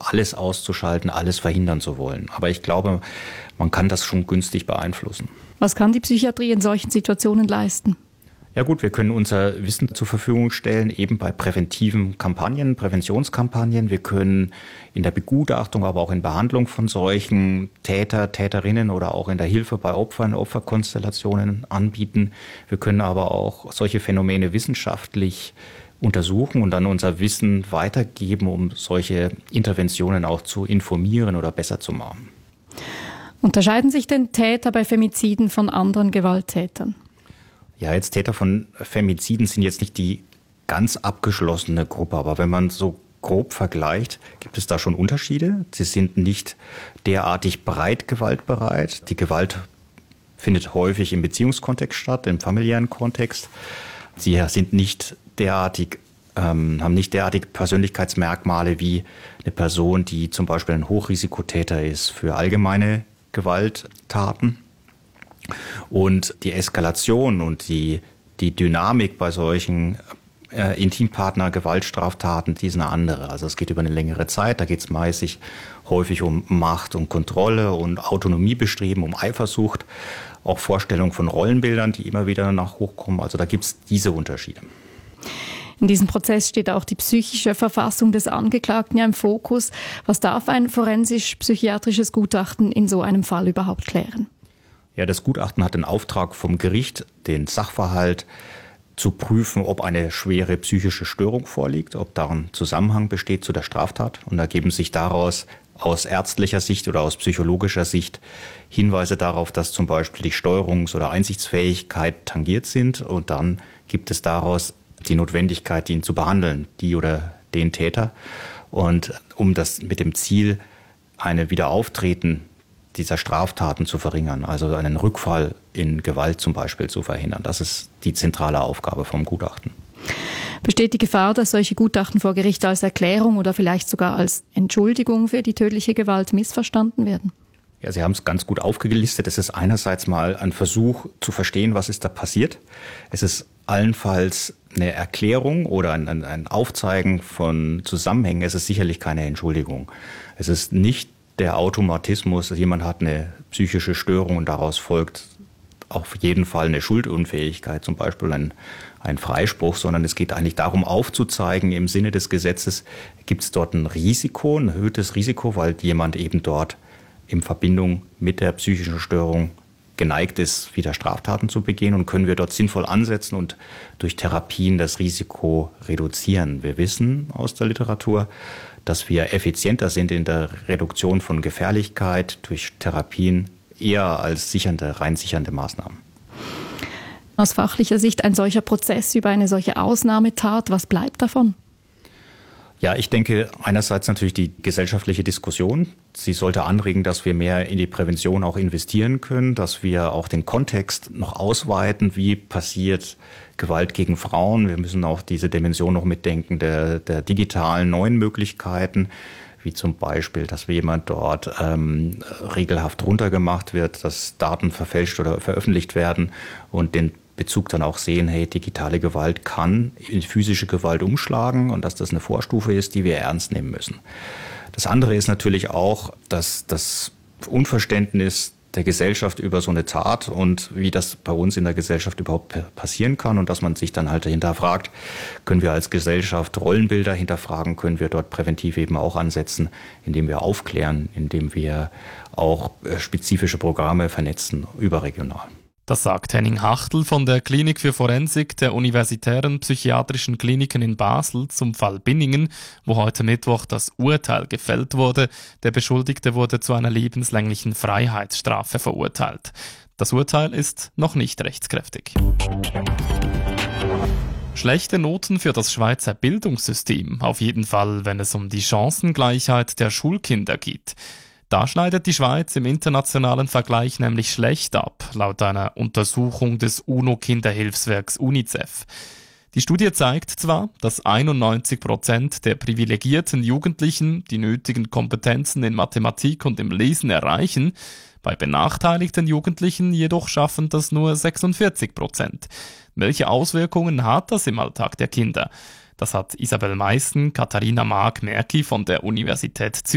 alles auszuschalten, alles verhindern zu wollen. Aber ich glaube, man kann das schon günstig beeinflussen. Was kann die Psychiatrie in solchen Situationen leisten? Ja gut, wir können unser Wissen zur Verfügung stellen, eben bei präventiven Kampagnen, Präventionskampagnen. Wir können in der Begutachtung, aber auch in Behandlung von solchen Täter, Täterinnen oder auch in der Hilfe bei Opfern, Opferkonstellationen anbieten. Wir können aber auch solche Phänomene wissenschaftlich untersuchen und dann unser Wissen weitergeben, um solche Interventionen auch zu informieren oder besser zu machen. Unterscheiden sich denn Täter bei Femiziden von anderen Gewalttätern? Ja, jetzt Täter von Femiziden sind jetzt nicht die ganz abgeschlossene Gruppe, aber wenn man so grob vergleicht, gibt es da schon Unterschiede. Sie sind nicht derartig breit gewaltbereit. Die Gewalt findet häufig im Beziehungskontext statt, im familiären Kontext. Sie sind nicht derartig, haben nicht derartig Persönlichkeitsmerkmale wie eine Person, die zum Beispiel ein Hochrisikotäter ist für allgemeine Gewalttaten. Und die Eskalation und die Dynamik bei solchen Intimpartner-Gewaltstraftaten, die ist eine andere. Also es geht über eine längere Zeit, da geht es meist häufig um Macht und Kontrolle und Autonomiebestreben, um Eifersucht, auch Vorstellungen von Rollenbildern, die immer wieder nach hochkommen. Also da gibt es diese Unterschiede. In diesem Prozess steht auch die psychische Verfassung des Angeklagten ja im Fokus. Was darf ein forensisch-psychiatrisches Gutachten in so einem Fall überhaupt klären? Ja, das Gutachten hat den Auftrag vom Gericht, den Sachverhalt zu prüfen, ob eine schwere psychische Störung vorliegt, ob darin Zusammenhang besteht zu der Straftat. Und ergeben sich daraus aus ärztlicher Sicht oder aus psychologischer Sicht Hinweise darauf, dass zum Beispiel die Steuerungs- oder Einsichtsfähigkeit tangiert sind. Und dann gibt es daraus die Notwendigkeit, ihn zu behandeln, die oder den Täter. Und um das mit dem Ziel, eine Wiederauftreten dieser Straftaten zu verringern, also einen Rückfall in Gewalt zum Beispiel zu verhindern. Das ist die zentrale Aufgabe vom Gutachten. Besteht die Gefahr, dass solche Gutachten vor Gericht als Erklärung oder vielleicht sogar als Entschuldigung für die tödliche Gewalt missverstanden werden? Ja, Sie haben es ganz gut aufgelistet. Es ist einerseits mal ein Versuch zu verstehen, was ist da passiert. Es ist allenfalls eine Erklärung oder ein Aufzeigen von Zusammenhängen. Es ist sicherlich keine Entschuldigung. Es ist nicht der Automatismus, jemand hat eine psychische Störung und daraus folgt auf jeden Fall eine Schuldunfähigkeit, zum Beispiel ein Freispruch, sondern es geht eigentlich darum aufzuzeigen, im Sinne des Gesetzes gibt es dort ein Risiko, ein erhöhtes Risiko, weil jemand eben dort in Verbindung mit der psychischen Störung geneigt ist, wieder Straftaten zu begehen, und können wir dort sinnvoll ansetzen und durch Therapien das Risiko reduzieren. Wir wissen aus der Literatur, dass wir effizienter sind in der Reduktion von Gefährlichkeit durch Therapien eher als rein sichernde Maßnahmen. Aus fachlicher Sicht ein solcher Prozess über eine solche Ausnahmetat, was bleibt davon? Ja, ich denke einerseits natürlich die gesellschaftliche Diskussion. Sie sollte anregen, dass wir mehr in die Prävention auch investieren können, dass wir auch den Kontext noch ausweiten, wie passiert Gewalt gegen Frauen. Wir müssen auch diese Dimension noch mitdenken der digitalen neuen Möglichkeiten, wie zum Beispiel, dass jemand dort regelhaft runtergemacht wird, dass Daten verfälscht oder veröffentlicht werden und den Bezug dann auch sehen, hey, digitale Gewalt kann in physische Gewalt umschlagen und dass das eine Vorstufe ist, die wir ernst nehmen müssen. Das andere ist natürlich auch, dass das Unverständnis der Gesellschaft über so eine Tat und wie das bei uns in der Gesellschaft überhaupt passieren kann und dass man sich dann halt hinterfragt, können wir als Gesellschaft Rollenbilder hinterfragen, können wir dort präventiv eben auch ansetzen, indem wir aufklären, indem wir auch spezifische Programme vernetzen, überregional. Das sagt Henning Hachtl von der Klinik für Forensik der Universitären Psychiatrischen Kliniken in Basel zum Fall Binningen, wo heute Mittwoch das Urteil gefällt wurde. Der Beschuldigte wurde zu einer lebenslänglichen Freiheitsstrafe verurteilt. Das Urteil ist noch nicht rechtskräftig. Schlechte Noten für das Schweizer Bildungssystem, auf jeden Fall, wenn es um die Chancengleichheit der Schulkinder geht. Da schneidet die Schweiz im internationalen Vergleich nämlich schlecht ab, laut einer Untersuchung des UNO-Kinderhilfswerks UNICEF. Die Studie zeigt zwar, dass 91% der privilegierten Jugendlichen die nötigen Kompetenzen in Mathematik und im Lesen erreichen, bei benachteiligten Jugendlichen jedoch schaffen das nur 46%. Welche Auswirkungen hat das im Alltag der Kinder? Das hat Isabel Meissen, Katharina Mark-Merki von der Universität Zürich